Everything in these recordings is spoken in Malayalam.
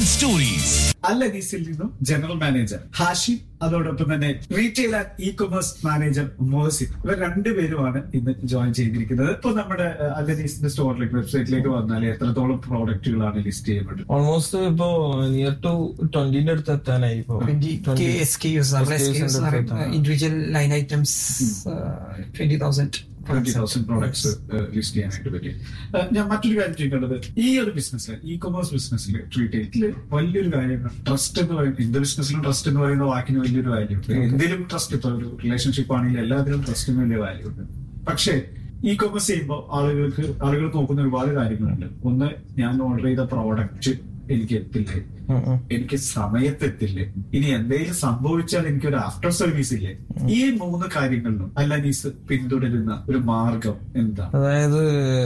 stories. അല്ലനീസിൽ നിന്നും ജനറൽ മാനേജർ ഹാഷിം, അതോടൊപ്പം തന്നെ retail and E commerce manager Mohsin, ഇവർ രണ്ടുപേരുമാണ് ഇന്ന് ജോയിൻ ചെയ്തിരിക്കുന്നത്. ഇപ്പൊ നമ്മുടെ അല്ലനീസിന്റെ സ്റ്റോറിലേക്ക്, വെബ്സൈറ്റിലേക്ക് വന്നാൽ എത്രത്തോളം പ്രോഡക്റ്റുകളാണ് ലിസ്റ്റ് ചെയ്യപ്പെട്ടത്? ഓൾമോസ്റ്റ് ഇപ്പോ നിയർ ടു 20 അടുത്ത് എത്താനായി. ഇപ്പോ 20K SKUs, individual line items, 20,000 products list ചെയ്യാനായിട്ട് പറ്റി. ഞാൻ മറ്റൊരു കാര്യം ചോദിക്കേണ്ടത്, ഈ ഒരു ബിസിനസ്സിൽ, ഇ കൊമേഴ്സ് ബിസിനസ്സിൽ, റീറ്റെയിലില് വലിയൊരു കാര്യമാണ് ട്രസ്റ്റ് എന്ന് പറയുന്നത്. എന്ത് ബിസിനസ്സിലും ട്രസ്റ്റ് എന്ന് പറയുന്ന വാക്കിന് വലിയൊരു വാല്യൂ ഉണ്ട്. എന്തിലും ട്രസ്റ്റ്, ഇപ്പൊ ഒരു റിലേഷൻഷിപ്പ് ആണെങ്കിൽ എല്ലാത്തിലും ട്രസ്റ്റിന് വലിയ വാല്യൂ ഉണ്ട്. പക്ഷേ ഇ കൊമേഴ്സ് ചെയ്യുമ്പോൾ ആളുകൾ നോക്കുന്ന ഒരുപാട് കാര്യങ്ങളുണ്ട്. ഒന്ന്, ഞാൻ ഓർഡർ ചെയ്ത പ്രോഡക്റ്റ് എനിക്ക് എത്തില്ലേ, എനിക്ക് സമയത്തെത്തില്ലേ, ഇനി എന്തെങ്കിലും സംഭവിച്ചാൽ എനിക്കൊരു ആഫ്റ്റർ സർവീസ് ഇല്ലേ? ഈ 3 കാര്യങ്ങളിലും അല്ലനീസ് പിന്തുടരുന്ന ഒരു മാർഗം എന്താ? അതായത്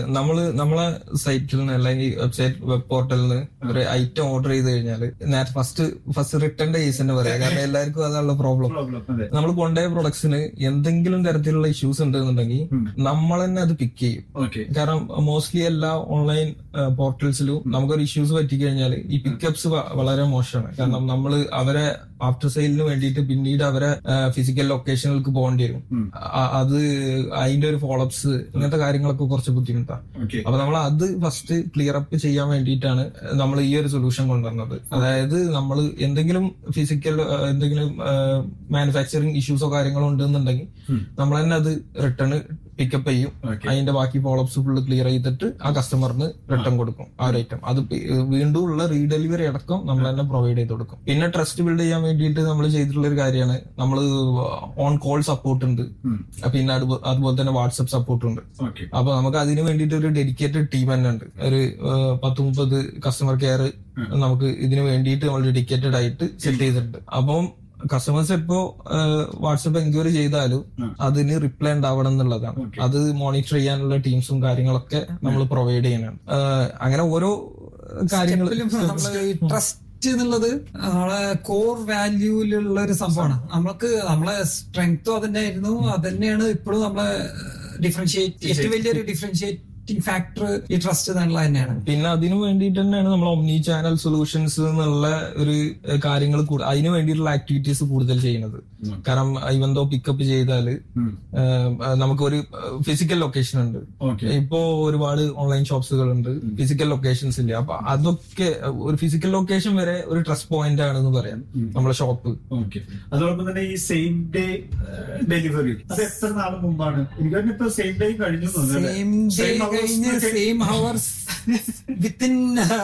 നമ്മളെ സൈറ്റിൽ നിന്ന് അല്ലെങ്കിൽ വെബ്സൈറ്റ് വെബ് പോർട്ടലിൽ നിന്ന് ഒരു ഐറ്റം ഓർഡർ ചെയ്ത് കഴിഞ്ഞാൽ നേരത്തെ ഫസ്റ്റ് റിട്ടേൺ കേസ് തന്നെ പറയാം. കാരണം എല്ലാവർക്കും അതാണുള്ള പ്രോബ്ലം. നമ്മൾ കൊണ്ടുപോയ പ്രൊഡക്ട്സിന് എന്തെങ്കിലും തരത്തിലുള്ള ഇഷ്യൂസ് ഉണ്ടെന്നുണ്ടെങ്കിൽ നമ്മൾ തന്നെ അത് പിക്ക് ചെയ്യും. കാരണം മോസ്റ്റ്ലി എല്ലാ ഓൺലൈൻ പോർട്ടൽസിലും നമുക്കൊരു ഇഷ്യൂസ് പറ്റിക്കഴിഞ്ഞാൽ ഈ പിക്കപ്സ് വളരെ മോശമാണ്. കാരണം നമ്മൾ അവരെ ആഫ്റ്റർ സെയിലിന് വേണ്ടിയിട്ട് പിന്നീട് അവരെ ഫിസിക്കൽ ലൊക്കേഷനുകൾക്ക് പോകേണ്ടി വരും. അത് അതിന്റെ ഒരു ഫോളോഅപ്സ്, ഇങ്ങനത്തെ കാര്യങ്ങളൊക്കെ കുറച്ച് ബുദ്ധിമുട്ടാണ്. അപ്പൊ നമ്മൾ അത് ഫസ്റ്റ് ക്ലിയർ അപ്പ് ചെയ്യാൻ വേണ്ടിയിട്ടാണ് നമ്മൾ ഈ ഒരു സൊല്യൂഷൻ കൊണ്ടുവന്നത്. അതായത് നമ്മൾ എന്തെങ്കിലും ഫിസിക്കൽ എന്തെങ്കിലും മാനുഫാക്ചറിങ് ഇഷ്യൂസോ കാര്യങ്ങളോ ഉണ്ടെന്നുണ്ടെങ്കിൽ നമ്മൾ തന്നെ അത് റിട്ടേൺ പിക്കപ്പ് ചെയ്യും. അതിന്റെ ബാക്കി ഫോളോഅപ്സ് ഫുള്ള് ക്ലിയർ ചെയ്തിട്ട് ആ കസ്റ്റമറിന് റിട്ടേൺ കൊടുക്കും ആ ഒരു ഐറ്റം. അത് വീണ്ടും ഉള്ള റീഡെലിവറി അടക്കം നമ്മൾ തന്നെ പ്രൊവൈഡ് ചെയ്ത് കൊടുക്കും. പിന്നെ ട്രസ്റ്റ് ബിൽഡ് ചെയ്യാൻ വേണ്ടിയിട്ട് നമ്മൾ ചെയ്തിട്ടുള്ള ഒരു കാര്യമാണ്, നമ്മൾ ഓൺ കോൾ സപ്പോർട്ട് ഉണ്ട്, പിന്നെ അതുപോലെ തന്നെ വാട്സ്ആപ്പ് സപ്പോർട്ട് ഉണ്ട്. അപ്പൊ നമുക്ക് അതിന് വേണ്ടിയിട്ട് ഒരു ഡെഡിക്കേറ്റഡ് ടീം തന്നെ ഉണ്ട്. ഒരു 10-30 കസ്റ്റമർ കെയർ നമുക്ക് ഇതിന് വേണ്ടിയിട്ട് നമ്മൾ ഡെഡിക്കേറ്റഡ് ആയിട്ട് സെറ്റ് ചെയ്തിട്ടുണ്ട്. അപ്പം കസ്റ്റമേഴ്സ് എപ്പോ വാട്സപ്പ് എൻക്വയറി ചെയ്താലും അതിന് റിപ്ലൈ ഉണ്ടാവണം എന്നുള്ളതാണ്. അത് മോണിറ്റർ ചെയ്യാനുള്ള ടീംസും കാര്യങ്ങളൊക്കെ നമ്മൾ പ്രൊവൈഡ് ചെയ്യുന്നുണ്ട്. അങ്ങനെ ഓരോ കാര്യങ്ങളും ട്രസ്റ്റ് എന്നുള്ളത് നമ്മളെ കോർ വാല്യൂലുള്ള ഒരു സംഭവമാണ്. നമ്മളെ സ്ട്രെങ്ത്തും അതിന്റെ ആയിരുന്നു, അത് തന്നെയാണ് ഇപ്പോഴും നമ്മളെ ഏറ്റവും വലിയൊരു ഡിഫറൻഷിയേറ്റിംഗ് ഫാക്ടർ ഈ ട്രസ്റ്റ് എന്നുള്ളത് തന്നെയാണ്. പിന്നെ അതിനു വേണ്ടിയിട്ട് തന്നെയാണ് നമ്മൾ ഒമ്നി ചാനൽ സൊല്യൂഷൻസ് എന്നുള്ള ഒരു കാര്യങ്ങൾ അതിന് വേണ്ടിയിട്ടുള്ള ആക്ടിവിറ്റീസ് കൂടുതൽ ചെയ്യുന്നത്. കാരണം ഇവന്തോ പിക്കപ്പ് ചെയ്താല് നമുക്കൊരു ഫിസിക്കൽ ലൊക്കേഷൻ ഉണ്ട്. ഇപ്പോ ഒരുപാട് ഓൺലൈൻ ഷോപ്സുകൾ ഉണ്ട്, ഫിസിക്കൽ ലൊക്കേഷൻസ് ഇല്ല. അപ്പൊ അതൊക്കെ ഒരു ഫിസിക്കൽ ലൊക്കേഷൻ വരെ ഒരു ട്രസ്റ്റ് പോയിന്റ് ആണെന്ന് പറയാം നമ്മളെ ഷോപ്പ്. അതോടൊപ്പം തന്നെ ഈ സെയിം ഡേ ഡെലിവറി, അത് എത്ര നാൾ മുമ്പാണ്? എനിക്ക് സെയിം ഡേ കഴിഞ്ഞു, സെയിം ഹവേഴ്സ് വിത്തിൻ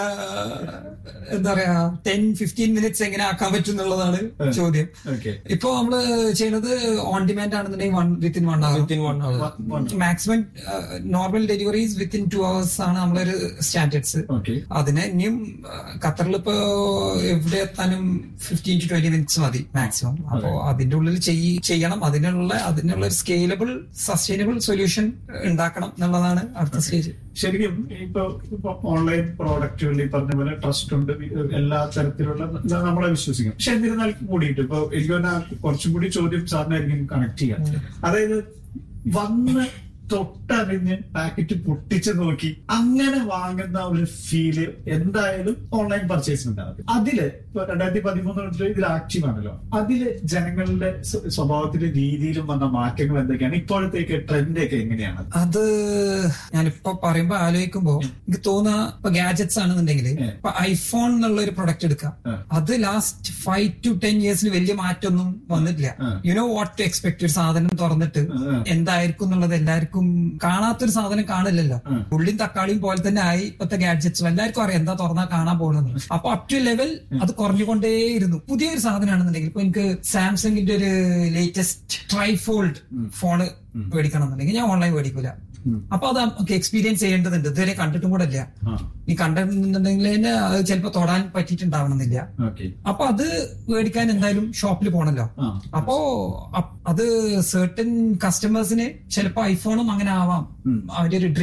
എന്താ പറയാ 10-15 മിനിറ്റ്സ് എങ്ങനെ ആക്കാൻ പറ്റും എന്നുള്ളതാണ് ചോദ്യം. ഇപ്പൊ നമ്മള് ചെയ്യുന്നത് ഓൺ ഡിമാൻഡ് ആണെന്നുണ്ടെങ്കിൽ within 1 hour. Maximum normal deliveries within 2 hours ആണ് നമ്മളൊരു സ്റ്റാൻഡേർഡ്സ്. അതിന് ഇനിയും ഖത്തറിൽ ഇപ്പോ എവിടെ എത്താനും 15-20 മിനിറ്റ്സ് മതി മാക്സിമം. അപ്പോ അതിന്റെ ഉള്ളിൽ ചെയ്യണം. അതിനുള്ള ഒരു സ്കെയിലബിൾ സസ്റ്റൈനബിൾ സൊല്യൂഷൻ ഉണ്ടാക്കണം എന്നുള്ളതാണ് അടുത്ത സ്റ്റേജ്. ശരിക്കും ഇപ്പൊ ഓൺലൈൻ പ്രോഡക്റ്റുകളിൽ ഈ പറഞ്ഞ പോലെ ട്രസ്റ്റ് ഉണ്ട്, എല്ലാ തരത്തിലുള്ള നമ്മളെ വിശ്വസിക്കാം. പക്ഷെ എന്നിരുന്നാൽ കൂടിയിട്ട് ഇപ്പൊ എനിക്ക് പറഞ്ഞാൽ കുറച്ചും കൂടി ചോദ്യം സാറിനായിരിക്കും കണക്ട് ചെയ്യാം. അതായത് വന്ന് തൊട്ടറിഞ്ഞ് പാക്കറ്റ് പൊട്ടിച്ച് നോക്കി അങ്ങനെ വാങ്ങുന്ന ഒരു ഫീല് എന്തായാലും ഓൺലൈൻ പർച്ചേസിനുണ്ടാകും. അതില് ഇപ്പൊ 2013 ഇതിൽ ആക്റ്റീവ് ആണല്ലോ, അതില് ജനങ്ങളുടെ സ്വഭാവത്തിലും രീതിയിലും വന്ന മാറ്റങ്ങൾ എന്തൊക്കെയാണ്? ഇപ്പോഴത്തേക്ക് ട്രെൻഡ് ഒക്കെ എങ്ങനെയാണ്? അത് ഞാനിപ്പോ പറയുമ്പോ ആലോചിക്കുമ്പോ എനിക്ക് തോന്നുന്ന ഇപ്പൊ ഗാഡ്ജറ്റ്സ് ആണെന്നുണ്ടെങ്കിൽ ഇപ്പൊ ഐഫോൺ എന്നുള്ള ഒരു പ്രൊഡക്റ്റ് എടുക്കാം. അത് ലാസ്റ്റ് 5 to 10 years വലിയ മാറ്റമൊന്നും വന്നിട്ടില്ല. You know what to expect. ഒരു സാധനം തുറന്നിട്ട് എന്തായിരിക്കും എന്നുള്ളത് എല്ലാവർക്കും കാണാത്തൊരു സാധനം കാണില്ലല്ലോ. ഉള്ളിയും തക്കാളിയും പോലെ തന്നെ ആയി ഇപ്പത്തെ ഗാഡ്ജറ്റ്സും. എല്ലാവർക്കും അറിയാം എന്താ തുറന്നാൽ കാണാൻ പോകുന്നത്. അപ്പൊ അപ് ടു ലെവൽ അത് കുറഞ്ഞുകൊണ്ടേയിരുന്നു. പുതിയൊരു സാധനമാണെന്നുണ്ടെങ്കിൽ ഇപ്പൊ എനിക്ക് സാംസങ്ങിന്റെ ഒരു ലേറ്റസ്റ്റ് ട്രൈഫോൾഡ് ഫോണ് മേടിക്കണം എന്നുണ്ടെങ്കിൽ ഞാൻ ഓൺലൈൻ മേടിക്കൂല. അപ്പൊ അത് നമുക്ക് എക്സ്പീരിയൻസ് ചെയ്യേണ്ടതുണ്ട്. ഇതുവരെ കണ്ടിട്ടും കൂടെ ഇല്ല. ഈ കണ്ടിട്ടുണ്ടെങ്കിൽ തന്നെ അത് ചിലപ്പോ തൊടാൻ പറ്റിയിട്ടുണ്ടാവണമെന്നില്ല. അപ്പൊ അത് മേടിക്കാൻ എന്തായാലും ഷോപ്പിൽ പോണല്ലോ. അപ്പോ അത് സെർട്ടൻ കസ്റ്റമേഴ്സിന് ചിലപ്പോ ഐഫോണും അങ്ങനെ ആവാം അവരുടെ ഒരു ഡ്രീം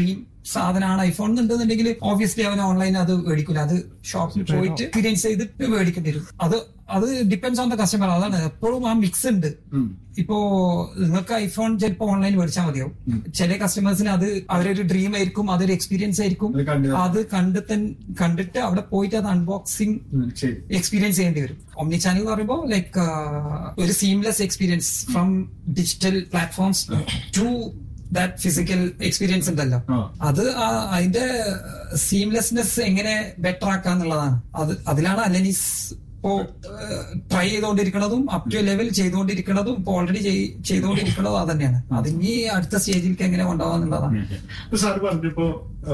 സാധനമാണ് ഐഫോൺ എന്നുണ്ടെന്നുണ്ടെങ്കിൽ ഓബിയസ്ലി അവൻ ഓൺലൈൻ അത് മേടിക്കില്ല. അത് ഷോപ്പിൽ പോയിട്ട് എക്സ്പീരിയൻസ് ചെയ്തിട്ട് മേടിക്കേണ്ടി വരും. അത് ഡിപ്പെൻഡ്സ് ഓൺ ദ കസ്റ്റമർ. അതാണ് എപ്പോഴും ആ മിക്സ് ഉണ്ട്. ഇപ്പോ നിങ്ങൾക്ക് ഐഫോൺ ചിലപ്പോ ഓൺലൈൻ മേടിച്ചാൽ മതിയാവും. ചില കസ്റ്റമേഴ്സിന് അത് അവരൊരു ഡ്രീം ആയിരിക്കും, അതൊരു എക്സ്പീരിയൻസ് ആയിരിക്കും. അത് കണ്ടിട്ട് അവിടെ പോയിട്ട് അത് അൺബോക്സിംഗ് എക്സ്പീരിയൻസ് ചെയ്യേണ്ടി വരും. ഒമ്നി ചാനൽ എന്ന് പറയുമ്പോൾ ലൈക്ക് ഒരു seamless experience from digital platforms to that physical experience ഉണ്ടല്ലോ, അത് അതിന്റെ സീംലെസ്നെസ് എങ്ങനെ ബെറ്റർ ആക്കാന്നുള്ളതാണ്. അതിലാണ് അലനീസ് ഇപ്പോ ട്രൈ ചെയ്തുകൊണ്ടിരിക്കുന്നതും അപ് ടു ലെവൽ ചെയ്തുകൊണ്ടിരിക്കുന്നതും ഇപ്പൊ ഓൾറെഡി ചെയ്തുകൊണ്ടിരിക്കുന്നതും അത് തന്നെയാണ്. അതിനി അടുത്ത സ്റ്റേജിലേക്ക് എങ്ങനെ കൊണ്ടുപോകാന്നുള്ളതാണ്. സാർ പറഞ്ഞപ്പോ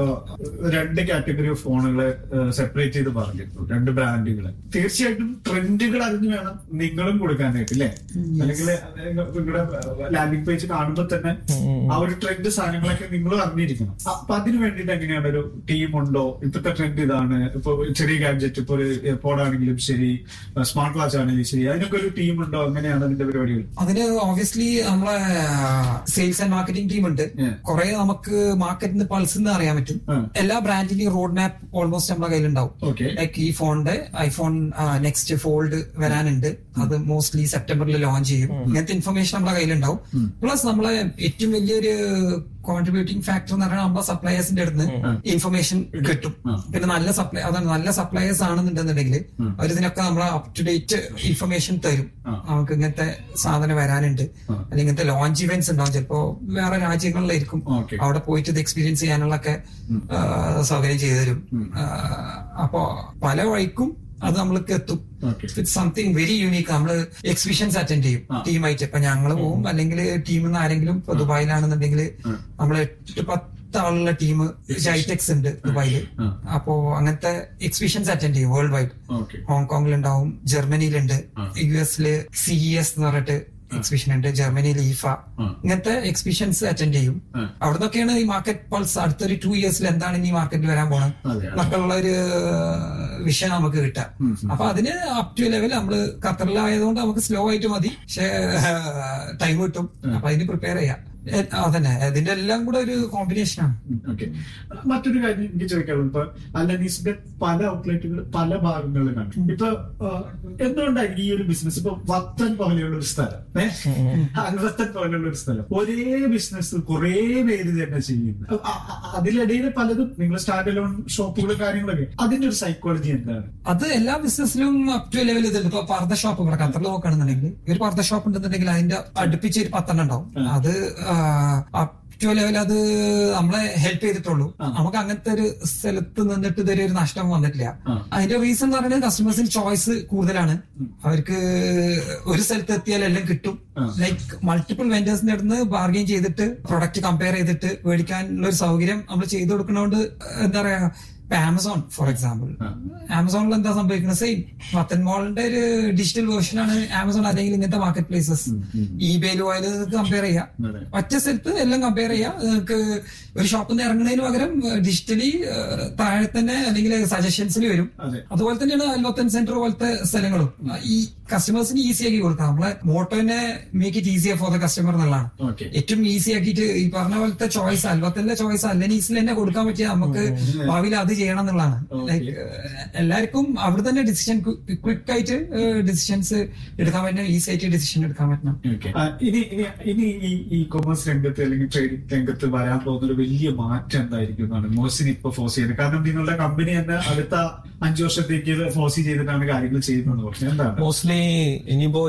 2 കാറ്റഗറി ഓഫ് ഫോണുകളെ സെപ്പറേറ്റ് ചെയ്ത് പറഞ്ഞിരുന്നു, 2 ബ്രാൻഡുകള്. തീർച്ചയായിട്ടും ട്രെൻഡുകൾ അറിഞ്ഞു വേണം നിങ്ങളും കൊടുക്കാനായിട്ട്, അല്ലെ? അല്ലെങ്കിൽ നിങ്ങളുടെ ലാൻഡിംഗ് പേജ് കാണുമ്പോൾ തന്നെ ആ ഒരു ട്രെൻഡ് സാധനങ്ങളൊക്കെ നിങ്ങളും അറിഞ്ഞിരിക്കണം. അപ്പൊ അതിന് വേണ്ടിയിട്ട് എങ്ങനെയാണ് ഒരു ടീമുണ്ടോ? ഇപ്പോഴത്തെ ട്രെൻഡ് ഇതാണ്. ഇപ്പൊ ചെറിയ ഗാഡ്ജറ്റ്, ഇപ്പൊ ഒരു എയർപോഡ് ആണെങ്കിലും ശരി, സ്മാർട്ട് വാച്ച് ആണെങ്കിലും ശരി, അതിനൊക്കെ ഒരു ടീമുണ്ടോ? അങ്ങനെയാണ് അതിന്റെ പരിപാടികൾ? അതിന് ഓബിയസ്ലി നമ്മളെ സെയിൽസ് ആൻഡ് മാർക്കറ്റിംഗ് ടീം ഉണ്ട്. കുറെ നമുക്ക് മാർക്കറ്റിന് പൾസ് അറിയാൻ പറ്റും. എല്ലാ ബ്രാൻഡിന്റെയും റോഡ് മാപ്പ് ഓൾമോസ്റ്റ് നമ്മുടെ കയ്യിലുണ്ടാവും. ലൈക്ക് ഈ ഫോണിന്റെ ഐഫോൺ നെക്സ്റ്റ് ഫോൾഡ് വരാനുണ്ട്, അത് മോസ്റ്റ്ലി സെപ്റ്റംബറിൽ ലോഞ്ച് ചെയ്യും. ഇങ്ങനത്തെ ഇൻഫർമേഷൻ നമ്മുടെ കയ്യിലുണ്ടാവും. പ്ലസ് നമ്മളെ ഏറ്റവും വലിയൊരു കോൺട്രിബ്യൂട്ടിംഗ് ഫാക്ടർ എന്ന് പറഞ്ഞാൽ നമ്മുടെ സപ്ലയേഴ്സിന്റെ അടുത്ത് ഇൻഫർമേഷൻ കിട്ടും. പിന്നെ നല്ല സപ്ലയേഴ്സ് ആണെന്നുണ്ടെന്നുണ്ടെങ്കിൽ അവരിതിനൊക്കെ നമ്മളെ അപ് ടു ഡേറ്റ് ഇൻഫർമേഷൻ തരും. നമുക്ക് ഇങ്ങനത്തെ സാധനം വരാനുണ്ട്, അല്ലെങ്കിൽ ഇങ്ങനത്തെ ലോഞ്ച് ഇവന്റ്സ് ഉണ്ടാവും. ചിലപ്പോ വേറെ രാജ്യങ്ങളിലായിരിക്കും, അവിടെ പോയിട്ട് ഇത് എക്സ്പീരിയൻസ് ചെയ്യാനുള്ളൊക്കെ സൗകര്യം ചെയ്തു തരും. അപ്പോ പല വഴിക്കും അത് നമ്മൾക്ക് എത്തും. It's something very unique. നമ്മള് എക്സിബിഷൻസ് അറ്റൻഡ് ചെയ്യും ടീമായിട്ട്. ഇപ്പൊ ഞങ്ങള് പോവും, അല്ലെങ്കിൽ ടീമിൽ നിന്ന് ആരെങ്കിലും ഇപ്പൊ ദുബായിലാണെന്നുണ്ടെങ്കിൽ നമ്മൾ 8-10 ആളുള്ള ടീം ജൈടെക്സ് ഉണ്ട് ദുബായില്. അപ്പോ അങ്ങനത്തെ എക്സിബിഷൻസ് അറ്റൻഡ് ചെയ്യും വേൾഡ് വൈഡ്. ഹോങ്കോങ്ങിലുണ്ടാവും, ജർമ്മനിയിലുണ്ട്, US CES എന്ന് പറഞ്ഞിട്ട് എക്സിബിഷൻ ഉണ്ട്, ജർമ്മനിയിൽ ഈഫ. ഇങ്ങനത്തെ എക്സിബിഷൻസ് അറ്റൻഡ് ചെയ്യും. അവിടെ നിന്നൊക്കെയാണ് ഈ മാർക്കറ്റ് പൾസ് അടുത്തൊരു 2 ഇയേഴ്സിൽ എന്താണ് ഇനി മാർക്കറ്റിൽ വരാൻ പോണം എന്നൊക്കെയുള്ള ഒരു വിഷയം നമുക്ക് കിട്ടാം. അപ്പൊ അതിന് അപ് ടു ലെവൽ നമ്മള് ഖത്തറിലായതുകൊണ്ട് നമുക്ക് സ്ലോ ആയിട്ട് മതി, പക്ഷെ ടൈം കിട്ടും. അപ്പൊ അതിന് പ്രിപ്പയർ ചെയ്യാം. അതന്നെ, അതിന്റെ എല്ലാം കൂടെ ഒരു കോമ്പിനേഷനാണ്. മറ്റൊരു കാര്യം എനിക്ക് ചോദിക്കാറുണ്ട്, ഇപ്പൊ അലനീസിന്റെ പല ഔട്ട്ലെറ്റുകൾ പല ഭാഗങ്ങളിൽ കണ്ടു. ഇപ്പൊ എന്തുകൊണ്ടായിരിക്കും ഈ ഒരു ബിസിനസ് ഇപ്പൊ വത്തൻ പോലെയുള്ള ഒരു സ്ഥലം, അൽവത്തൻ പോലെയുള്ള ഒരു സ്ഥലം, ഒരേ ബിസിനസ് കുറെ പേര് തന്നെ ചെയ്യുന്നു. അതിലിടയിൽ പലതും നിങ്ങൾ സ്റ്റാൻഡ് അലോൺ ഷോപ്പുകളും കാര്യങ്ങളൊക്കെ, അതിന്റെ ഒരു സൈക്കോളജി എന്താണ്? അത് എല്ലാ ബിസിനസ്സിലും അപ് ടു ലെവൽ ഇതുണ്ട്. ഇപ്പൊ പർദ്ദ ഷോപ്പ് ഇവിടെ ഖത്തറിൽ നോക്കുകയാണെന്നുണ്ടെങ്കിൽ ഒരു പർദ്ദ ഷോപ്പ് ഉണ്ടെന്നുണ്ടെങ്കിൽ അതിന്റെ അടുപ്പിച്ച് ഒരു 10 ഉണ്ടാവും. അത് അപ് ടു ലെവൽ അത് നമ്മളെ ഹെൽപ്പ് ചെയ്തിട്ടുള്ളൂ. നമുക്ക് അങ്ങനത്തെ ഒരു സ്ഥലത്ത് നിന്നിട്ട് ഇതുവരെ ഒരു നഷ്ടം വന്നിട്ടില്ല. അതിന്റെ റീസൺ എന്ന് പറയുന്നത് കസ്റ്റമേഴ്സിന് ചോയ്സ് കൂടുതലാണ്. അവർക്ക് ഒരു സ്ഥലത്ത് എത്തിയാൽ എല്ലാം കിട്ടും. ലൈക്ക് മൾട്ടിപ്പിൾ വെൻഡേഴ്സിന്റെ അടുത്ത് ബാർഗെയിൻ ചെയ്തിട്ട് പ്രൊഡക്റ്റ് കമ്പയർ ചെയ്തിട്ട് മേടിക്കാനുള്ള ഒരു സൗകര്യം നമ്മൾ ചെയ്തു കൊടുക്കുന്നതുകൊണ്ട് എന്താ പറയാ, ആമസോൺ ഫോർ എക്സാമ്പിൾ, ആമസോണിൽ എന്താ സംഭവിക്കുന്നത്, സെയിം വത്തൻ മോളിന്റെ ഒരു ഡിജിറ്റൽ വേർഷനാണ് ആമസോൺ. അല്ലെങ്കിൽ ഇങ്ങനത്തെ മാർക്കറ്റ് പ്ലേസസ് ഇബേയിൽ പോയാൽ നിങ്ങൾക്ക് കമ്പയർ ചെയ്യാം. ഒറ്റ സ്ഥലത്ത് എല്ലാം കമ്പയർ ചെയ്യാം. നിങ്ങൾക്ക് ഒരു ഷോപ്പിൽ നിന്ന് ഇറങ്ങുന്നതിന് പകരം ഡിജിറ്റലി താഴെ തന്നെ അല്ലെങ്കിൽ സജഷൻസിൽ വരും. അതുപോലെ തന്നെയാണ് അൽവത്തൻ സെന്റർ പോലത്തെ സ്ഥലങ്ങളും ഈ കസ്റ്റമേഴ്സിന് ഈസി ആക്കി കൊടുക്കാം. നമ്മളെ മോട്ടോനെ make it easier for the customer എന്നുള്ളതാണ്. ഏറ്റവും ഈസി ആക്കിയിട്ട് ഈ പറഞ്ഞ പോലത്തെ ചോയ്സ്, അൽവത്തന്റെ ചോയ്സ് അല്ലനീസിൽ തന്നെ കൊടുക്കാൻ പറ്റിയ നമുക്ക് ഭാവിയിൽ അത് ചെയ്യണം എന്നുള്ളതാണ്. ലൈക്ക് എല്ലാവർക്കും അവിടെ തന്നെ ഡിസിഷൻ ക്വിക്ക് ആയിട്ട് ഡിസിഷൻസ് എടുക്കാൻ പറ്റണം, ഈസി ആയിട്ട് ഡിസിഷൻ എടുക്കാൻ പറ്റണം. ഇനി ഈ കൊമേഴ്സ് രംഗത്ത് അല്ലെങ്കിൽ ട്രേഡിംഗ് രംഗത്ത് വരാൻ പോകുന്ന ഒരു വലിയ മാറ്റം എന്തായിരിക്കും എന്നാണ് മോസിന് ഇപ്പൊ ഫോഴ്സ് ചെയ്യുന്നത്? കാരണം നിങ്ങളുടെ കമ്പനി തന്നെ അടുത്ത 5 വർഷത്തേക്ക് ഫോഴ്സ് ചെയ്തിട്ടാണ് കാര്യങ്ങൾ ചെയ്യുന്നത്. പക്ഷെ എന്താണ് മോസ്റ്റ്ലി ഇനിയിപ്പോ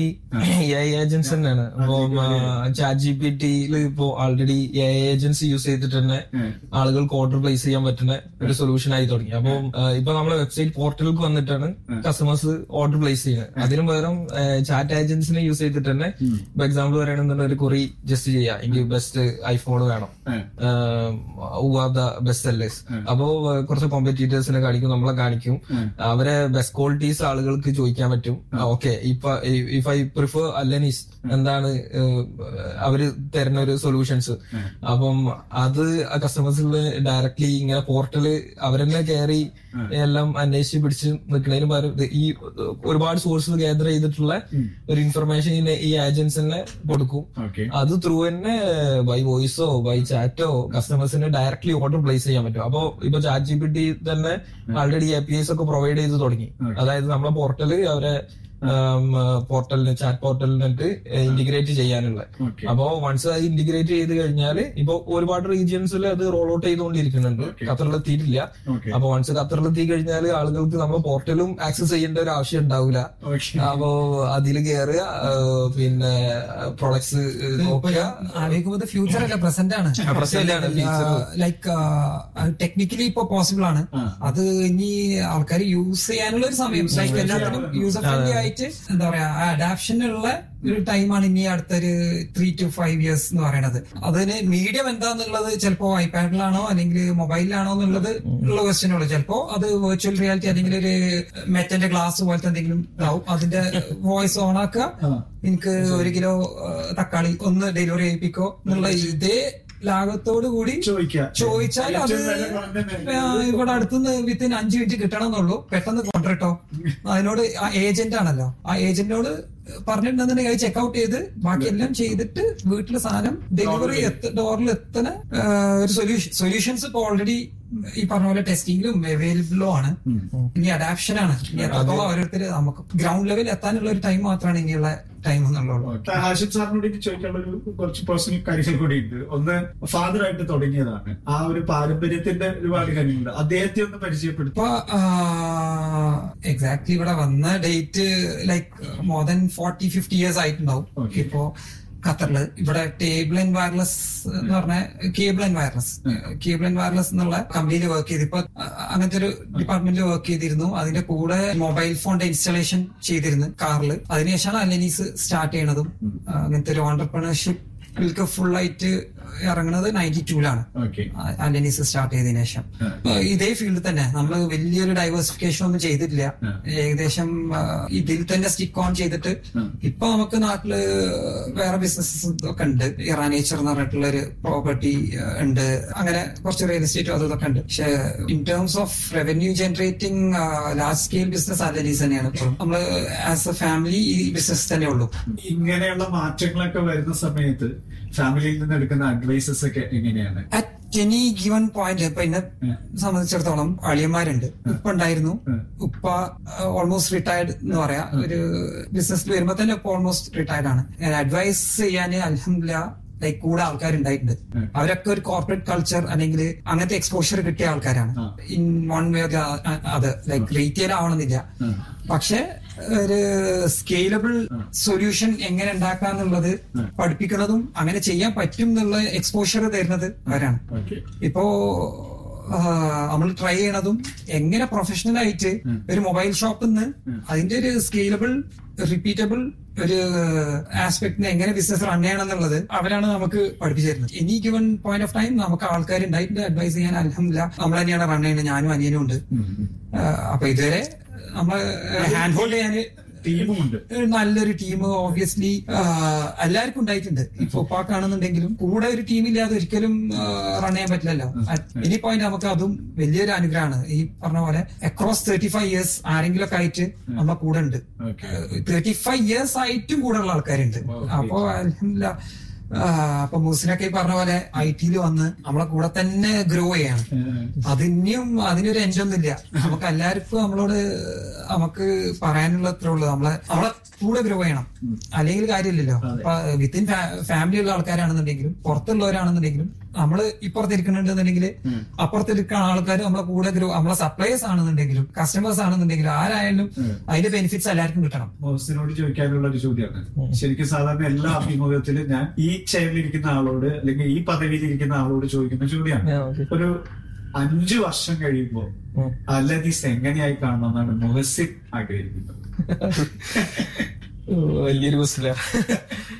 AI ഏജൻസ് തന്നെയാണ്. ഇപ്പൊ ChatGPT-യിൽ ഇപ്പോ ഓൾറെഡി AI ഏജൻസി യൂസ് ചെയ്തിട്ട് തന്നെ ആളുകൾക്ക് ഓർഡർ പ്ലേസ് ചെയ്യാൻ പറ്റുന്ന ഒരു സൊല്യൂഷൻ ആയി തുടങ്ങി. അപ്പൊ ഇപ്പൊ നമ്മളെ വെബ്സൈറ്റ് പോർട്ടലിലേക്ക് വന്നിട്ടാണ് കസ്റ്റമേഴ്സ് ഓർഡർ പ്ലേസ് ചെയ്യുന്നത്. അതിനും പകരം ചാറ്റ് ഏജൻസിനെ യൂസ് ചെയ്തിട്ട് തന്നെ ഇപ്പൊ എക്സാമ്പിൾ പറയണമെന്നുണ്ടെങ്കിൽ ഒരു കുറി ജസ്റ്റ് ചെയ്യാം, എനിക്ക് ബെസ്റ്റ് ഐഫോൺ വേണം, ബെസ്റ്റ് സെല്ലേഴ്സ്. അപ്പോ കുറച്ച് കോമ്പറ്റീറ്റേഴ്സിനെ കാണിക്കും, നമ്മളെ കാണിക്കും. അവരെ ബെസ്റ്റ് ക്വാളിറ്റീസ് ആളുകൾക്ക് ചോദിക്കാൻ പറ്റും. Okay, if I prefer Alanees എന്താണ് അവര് തരുന്ന ഒരു സൊല്യൂഷൻസ്. അപ്പം അത് കസ്റ്റമേഴ്സിൽ ഡയറക്ട്ലി ഇങ്ങനെ പോർട്ടല് അവരെന്നെ കയറി എല്ലാം അന്വേഷിച്ച് പിടിച്ച് നിൽക്കുന്നതിന് പകരം ഈ ഒരുപാട് സോഴ്സ് ഗ്യാദർ ചെയ്തിട്ടുള്ള ഒരു ഇൻഫർമേഷൻ ഈ ഏജൻസിനെ കൊടുക്കും. അത് ത്രൂ തന്നെ ബൈ വോയിസോ ബൈ ചാറ്റോ കസ്റ്റമേഴ്സിന് ഡയറക്ട്ലി ഓർഡർ പ്ലേസ് ചെയ്യാൻ പറ്റും. അപ്പൊ ഇപ്പൊ ChatGPT തന്നെ ആൾറെഡി APIs ഒക്കെ പ്രൊവൈഡ് ചെയ്ത് തുടങ്ങി. അതായത് നമ്മളെ പോർട്ടല് അവരെ പോർട്ടലിന് ചാറ്റ് പോർട്ടലിനായിട്ട് ഇന്റിഗ്രേറ്റ് ചെയ്യാനുള്ള. അപ്പോ വൺസ് അത് ഇന്റിഗ്രേറ്റ് ചെയ്ത് കഴിഞ്ഞാൽ ഇപ്പൊ ഒരുപാട് റീജിയൻസിൽ അത് റോൾ ഔട്ട് ചെയ്തുകൊണ്ടിരിക്കുന്നുണ്ട്. ഖത്തറിലെത്തിയിട്ടില്ല. അപ്പൊ വൺസ് ഖത്തറിലെത്തി കഴിഞ്ഞാൽ ആളുകൾക്ക് നമ്മൾ പോർട്ടലും ആക്സസ് ചെയ്യേണ്ട ഒരു ആവശ്യം ഉണ്ടാവില്ല. അപ്പോ അതിൽ കയറുക, പിന്നെ പ്രൊഡക്ട്സ് നോക്കുക. ആലോചിക്കുമ്പോൾ ഫ്യൂച്ചർ അല്ല പ്രസന്റ് ആണ്. ലൈക്ക് ടെക്നിക്കലി ഇപ്പൊ പോസിബിൾ ആണ്. അത് ഇനി ആൾക്കാർ യൂസ് ചെയ്യാനുള്ള ഒരു സമയം, ലൈക്ക് എല്ലാത്തിനും യൂസർ ഫ്രണ്ട്ലി ആയിട്ട് എന്താ പറയാ അഡാപ്ഷനുള്ള ഒരു ടൈമാണ് ഇനി അടുത്തൊരു 3 to 5 years എന്ന് പറയുന്നത്. അതിന് മീഡിയം എന്താന്നുള്ളത് ചിലപ്പോ ഐപാഡിലാണോ അല്ലെങ്കിൽ മൊബൈലിലാണോ എന്നുള്ളത് ഉള്ള ക്വസ്റ്റ്യൻ ഉള്ളു. ചിലപ്പോ അത് വെർച്വൽ റിയാലിറ്റി അല്ലെങ്കിൽ ഒരു മെറ്റന്റെ ഗ്ലാസ് പോലത്തെ എന്തെങ്കിലും ആവും. അതിന്റെ വോയിസ് ഓൺ ആക്കുക, എനിക്ക് 1 കിലോ തക്കാളി ഒന്ന് ഡെലിവറി ചെയ്യിപ്പിക്കോ എന്നുള്ള ഇതേ ലാഘത്തോടു കൂടി ചോദിച്ചാൽ അത് ഇവിടെ അടുത്തുനിന്ന് വിത്തിൻ 5 മിനിറ്റ് കിട്ടണം എന്നുള്ളൂ. പെട്ടെന്ന് കൊണ്ടിട്ടോ. അതിനോട് ആ ഏജന്റ് ആണല്ലോ, ആ ഏജന്റിനോട് പറഞ്ഞിട്ടുണ്ടെന്നുണ്ടെങ്കിൽ അത് ചെക്ക്ഔട്ട് ചെയ്ത് ബാക്കിയെല്ലാം ചെയ്തിട്ട് വീട്ടിലെ സാധനം ഡെലിവറി ഡോറിൽ എത്തുന്ന ഒരു സൊല്യൂഷൻസ് ഇപ്പൊ ഓൾറെഡി ഈ പറഞ്ഞ പോലെ ടെസ്റ്റിംഗിലും അവൈലബിളും ആണ്. ഇനി അഡാപ്ഷൻ ആണ്. ഇനി എത്രത്തോളം ഓരോരുത്തർ നമുക്ക് ഗ്രൗണ്ട് ലെവലിൽ എത്താനുള്ള ഒരു ടൈം മാത്രമാണ് ഇനിയുള്ള ടൈം എന്നുള്ളൂ. ഹാഷിം സാറിനോട് ചോദിക്കാനുള്ള കുറച്ച് പേഴ്സണൽ കാര്യങ്ങൾ കൂടി ഉണ്ട്. ഒന്ന്, ഫാദർ ആയിട്ട് തുടങ്ങിയതാണ്, ആ ഒരു പാരമ്പര്യത്തിന്റെ ഒരുപാട് കാര്യങ്ങളുണ്ട്. അദ്ദേഹത്തെ ഒന്ന് പരിചയപ്പെടുത്തും. ഇപ്പൊ എക്സാക്ട്ലി ഇവിടെ വന്ന date like more than 40-50 years ആയിട്ടുണ്ടാവും. ഇപ്പോ ഖത്തറില് ഇവിടെ ടേബിൾ ആൻഡ് വയർലെസ് എന്ന് പറഞ്ഞ കേബിൾ ആൻഡ് വയർലെസ് എന്നുള്ള കമ്പനിയിൽ വർക്ക് ചെയ്ത് ഇപ്പൊ അങ്ങനത്തെ ഒരു ഡിപ്പാർട്ട്മെന്റിൽ വർക്ക് ചെയ്തിരുന്നു. അതിന്റെ കൂടെ മൊബൈൽ ഫോണിന്റെ ഇൻസ്റ്റലേഷൻ ചെയ്തിരുന്നു കാറിൽ. അതിനുശേഷമാണ് അലനീസ് സ്റ്റാർട്ട് ചെയ്യണതും. അങ്ങനത്തെ ഒരു ഓണ്ടർപ്രണർഷിപ്പ് ഫുൾ ആയിട്ട് ഇറങ്ങുന്നത് 92-ലാണ് അലനീസ് സ്റ്റാർട്ട് ചെയ്തതിനു ശേഷം. ഇതേ ഫീൽഡിൽ തന്നെ നമ്മൾ വലിയൊരു ഡൈവേഴ്സിഫിക്കേഷൻ ഒന്നും ചെയ്തിട്ടില്ല. ഏകദേശം ഇതിൽ തന്നെ സ്റ്റിക്ക് ഓൺ ചെയ്തിട്ട് ഇപ്പൊ നമുക്ക് നാട്ടില് വേറെ ബിസിനസ് ഒക്കെ ഉണ്ട്. ഇറാനേച്ചർ എന്ന് പറഞ്ഞിട്ടുള്ള ഒരു പ്രോപ്പർട്ടി ഉണ്ട്. അങ്ങനെ കുറച്ച് റിയൽ എസ്റ്റേറ്റും അതൊക്കെ ഉണ്ട്. പക്ഷെ in terms of revenue generating large scale business Alanees തന്നെയാണ്. ഇപ്പോഴും നമ്മള് ആസ് എ ഫാമിലി ഈ ബിസിനസ് തന്നെ ഉള്ളൂ. ഇങ്ങനെയുള്ള മാറ്റങ്ങളൊക്കെ വരുന്ന സമയത്ത് ഫാമിലിയിൽ നിന്ന് എടുക്കുന്ന അഡ്വൈസസ് ഒക്കെ എങ്ങനെയാണ്? അറ്റ് എനി ഗിവൺ പോയിന്റ് ഇപ്പൊ എന്നെ സംബന്ധിച്ചിടത്തോളം അളിയന്മാരുണ്ട്. ഉപ്പ ഉണ്ടായിരുന്നു. ഉപ്പ ഓൾമോസ്റ്റ് റിട്ടയർഡ് എന്ന് പറയാം. ഒരു ബിസിനസ്സിൽ വരുമ്പോ തന്നെ ഉപ്പ ഓൾമോസ്റ്റ് റിട്ടയർഡ് ആണ്. അഡ്വൈസ് ചെയ്യാൻ അൽഹംദുലില്ലാ ലൈക്ക് കൂടെ ആൾക്കാരുണ്ടായിട്ടുണ്ട്. അവരൊക്കെ ഒരു കോർപ്പറേറ്റ് കൾച്ചർ അല്ലെങ്കിൽ അങ്ങനത്തെ എക്സ്പോഷർ കിട്ടിയ ആൾക്കാരാണ്. ഇൻ വൺ വേ അത് ലൈക്ക് റീറ്റെയിൽ ആവണമെന്നില്ല. പക്ഷെ ഒരു സ്കെയിലബിൾ സൊല്യൂഷൻ എങ്ങനെ ഉണ്ടാക്കാന്നുള്ളത് പഠിപ്പിക്കുന്നതും അങ്ങനെ ചെയ്യാൻ പറ്റും എന്നുള്ള എക്സ്പോഷർ തരുന്നത് അവരാണ്. ഇപ്പോ നമ്മൾ ട്രൈ ചെയ്യണതും എങ്ങനെ പ്രൊഫഷണൽ ആയിട്ട് ഒരു മൊബൈൽ ഷോപ്പിൽ നിന്ന് അതിന്റെ ഒരു സ്കെയിലബിൾ റിപ്പീറ്റബിൾ ഒരു ആസ്പെക്ടിനെ എങ്ങനെ ബിസിനസ് റൺ ചെയ്യണം എന്നുള്ളത് അവരാണ് നമുക്ക് പഠിപ്പിച്ചു തരുന്നത്. Any given point of time നമുക്ക് ആൾക്കാർ ഉണ്ടായിട്ട് അഡ്വൈസ് ചെയ്യാൻ അൽഹംദുലില്ലാ നമ്മൾ തന്നെയാണ് റൺ ചെയ്യുന്നത്. ഞാനും അനിയനും ഉണ്ട്. അപ്പൊ ഇതുവരെ നമ്മൾ ഹാൻഡ് ഹോൾഡ് ചെയ്യാൻ ടീമുണ്ട്. നല്ലൊരു ടീം ഓബിയസ്ലി എല്ലാവർക്കും ഉണ്ടായിട്ടുണ്ട്. ഇപ്പൊ ഉപ്പാക്കാണെന്നുണ്ടെങ്കിലും കൂടെ ഒരു ടീമില്ലാതെ ഒരിക്കലും റൺ ചെയ്യാൻ പറ്റില്ലല്ലോ. എനി പോയിന്റ് നമുക്ക് അതും വലിയൊരു അനുഗ്രഹമാണ്. ഈ പറഞ്ഞ പോലെ അക്രോസ് 35 years ആരെങ്കിലും ഒക്കെ ആയിട്ട് നമ്മളെ കൂടെ ഉണ്ട്. 35 years ആയിട്ടും കൂടെ ഉള്ള ആൾക്കാരുണ്ട്. അപ്പൊ അൽഹംദുലില്ലാ അപ്പൊ മൂസിനൊക്കെ പറഞ്ഞ പോലെ IT-യിൽ വന്ന് നമ്മളെ കൂടെ തന്നെ ഗ്രോ ചെയ്യാണ്. അതിനും അതിനൊരു എൻഡൊന്നുമില്ല. നമുക്ക് എല്ലാവർക്കും നമ്മളോട് നമുക്ക് പറയാനുള്ള അത്രേ ഉള്ളൂ. നമ്മളെ കൂടെ ഗ്രോ ചെയ്യണം, അല്ലെങ്കിൽ കാര്യമില്ലല്ലോ. അപ്പൊ വിത്തിൻ ഫാമിലി ഉള്ള ആൾക്കാരാണെന്നുണ്ടെങ്കിലും പുറത്തുള്ളവരാണെന്നുണ്ടെങ്കിലും നമ്മള് ഇപ്പുറത്തിരിക്കുന്നുണ്ടെന്നുണ്ടെങ്കിൽ അപ്പുറത്തിരിക്കുന്ന ആൾക്കാർ നമ്മളെ കൂടെ ഗ്രോ, നമ്മളെ സപ്ലൈസ് ആണെന്നുണ്ടെങ്കിലും കസ്റ്റമേഴ്സ് ആണെന്നുണ്ടെങ്കിലും ആരായാലും അതിന്റെ ബെനിഫിറ്റ്സ് എല്ലാവർക്കും കിട്ടണം. മോസിനോട് ചോദിക്കാനുള്ള ഒരു ചോദ്യമാണ്. ശരിക്കും സാധാരണ എല്ലാ അഭിമുഖത്തിലും ഞാൻ ഈ ചെയറിലിരിക്കുന്ന ആളോട് അല്ലെങ്കിൽ ഈ പദവിയിലിരിക്കുന്ന ആളോട് ചോദിക്കുന്ന ചോദ്യമാണ്. ഒരു 5 വർഷം കഴിയുമ്പോ അലനീസ് എങ്ങനെയായി കാണണമെന്നാണ് മുഹസിൻ ആഗ്രഹിക്കുന്നത്? വലിയൊരു ക്വസ്റ്റ്യൻ.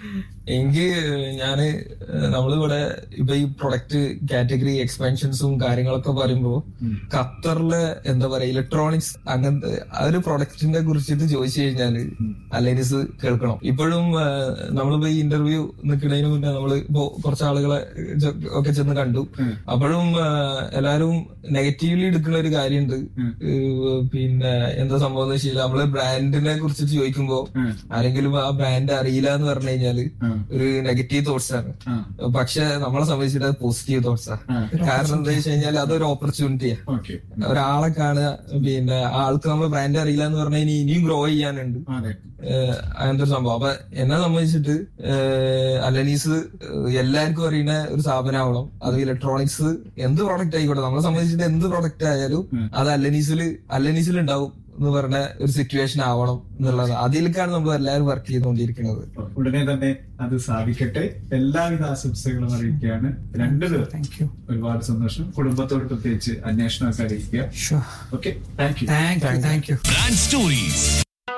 എനിക്ക് നമ്മളിവിടെ ഇപ്പൊ ഈ പ്രൊഡക്റ്റ് കാറ്റഗറി എക്സ്പാൻഷൻസും കാര്യങ്ങളൊക്കെ പറയുമ്പോ ഖത്തറിലെ എന്താ പറയാ ഇലക്ട്രോണിക്സ് അങ്ങനത്തെ ആ ഒരു പ്രൊഡക്റ്റിനെ കുറിച്ചിട്ട് ചോദിച്ചു കഴിഞ്ഞാല് അലൈനിസ് കേൾക്കണം. ഇപ്പോഴും നമ്മളിപ്പോ ഈ ഇന്റർവ്യൂ നിൽക്കുന്നതിന് മുന്നേ നമ്മള് ഇപ്പോ കുറച്ച് ആളുകളെ ഒക്കെ ചെന്ന് കണ്ടു. അപ്പോഴും എല്ലാരും നെഗറ്റീവ്ലി എടുക്കുന്ന ഒരു കാര്യമുണ്ട്. പിന്നെ എന്താ സംഭവം എന്ന് വെച്ചാൽ നമ്മള് ബ്രാൻഡിനെ കുറിച്ചിട്ട് ചോദിക്കുമ്പോ ആരെങ്കിലും ആ ബ്രാൻഡ് അറിയില്ല എന്ന് പറഞ്ഞു കഴിഞ്ഞാല് ഒരു നെഗറ്റീവ് തോട്ട്സ് ആണ്. പക്ഷെ നമ്മളെ സംബന്ധിച്ചിട്ട് അത് പോസിറ്റീവ് തോട്ട്സ് ആണ്. കാരണം എന്താ വെച്ച് കഴിഞ്ഞാൽ അതൊരു ഓപ്പർച്യൂണിറ്റിയാ. ഒരാളെ കാണുക, പിന്നെ ആൾക്ക് നമ്മൾ ബ്രാൻഡ് അറിയില്ല എന്ന് പറഞ്ഞു കഴിഞ്ഞാൽ ഇനിയും ഗ്രോ ചെയ്യാനുണ്ട് അങ്ങനത്തെ ഒരു സംഭവം. അപ്പൊ എന്നെ സംബന്ധിച്ചിട്ട് അലനീസ് എല്ലാവർക്കും അറിയുന്ന ഒരു സ്ഥാപനമാവണം. അത് ഇലക്ട്രോണിക്സ് എന്ത് പ്രോഡക്റ്റ് ആയിക്കോട്ടെ, നമ്മളെ സംബന്ധിച്ചിട്ട് എന്ത് പ്രോഡക്റ്റ് ആയാലും അത് അലനീസിൽ ഉണ്ടാവും എന്ന് പറഞ്ഞ ഒരു സിറ്റുവേഷൻ ആവണം എന്നുള്ളത്. അതിലേക്കാണ് നമ്മൾ എല്ലാവരും വർക്ക് ചെയ്തുകൊണ്ടിരിക്കുന്നത്. ഉടനെ തന്നെ അത് സാധിക്കട്ടെ. എല്ലാവിധ ആശംസകളും അറിയിക്കുകയാണ്. രണ്ടുപേരും ഒരുപാട് സന്തോഷം. കുടുംബത്തോട് പ്രത്യേകിച്ച് അന്വേഷണമൊക്കെ അറിയിക്കുക. Okay, thank you. Thank you.